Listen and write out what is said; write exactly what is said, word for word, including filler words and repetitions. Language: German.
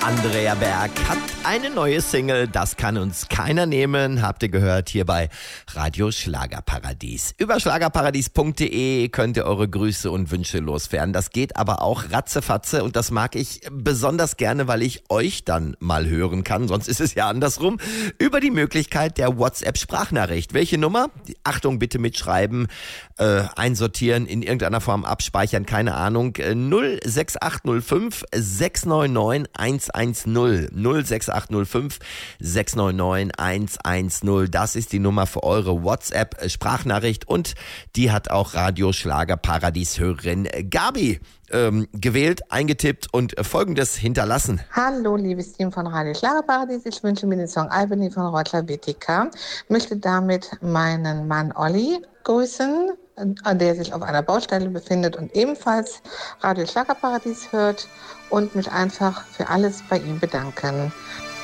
Andrea Berg hat eine neue Single, das kann uns keiner nehmen, habt ihr gehört hier bei Radio Schlagerparadies. Über schlagerparadies punkt de könnt ihr eure Grüße und Wünsche loswerden. Das geht aber auch ratzefatze und das mag ich besonders gerne, weil ich euch dann mal hören kann, sonst ist es ja andersrum, über die Möglichkeit der WhatsApp-Sprachnachricht. Welche Nummer? Achtung, bitte mitschreiben, äh, einsortieren, in irgendeiner Form abspeichern, keine Ahnung, null sechs acht null fünf sechs neun neun eins eins null null sechs acht null fünf sechs neun neun eins eins null. Das ist die Nummer für eure WhatsApp-Sprachnachricht und die hat auch Radio Schlagerparadies-Hörerin Gabi ähm, gewählt, eingetippt und Folgendes hinterlassen. Hallo, liebes Team von Radio Schlagerparadies. Ich wünsche mir den Song Albany von Roger B T K. Möchte damit meinen Mann Olli grüßen, der sich auf einer Baustelle befindet und ebenfalls Radio Schlagerparadies hört und mich einfach für alles bei ihm bedanken.